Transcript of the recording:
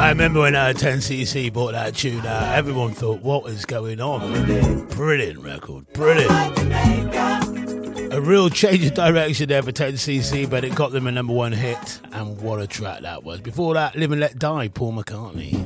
I remember when 10cc bought that tune out, everyone thought, what is going on? Brilliant record, brilliant. A real change of direction there for 10cc, but it got them a #1 hit, and what a track that was. Before that, Live and Let Die, Paul McCartney.